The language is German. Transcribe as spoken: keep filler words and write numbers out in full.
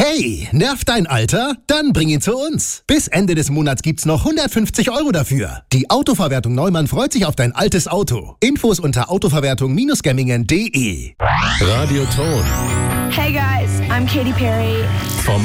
Hey, nervt dein Alter? Dann bring ihn zu uns. Bis Ende des Monats gibt's noch hundertfünfzig Euro dafür. Die Autoverwertung Neumann freut sich auf dein altes Auto. Infos unter autoverwertung Gemmingen punkt de. Radioton. Hey guys, I'm Katy Perry. Vom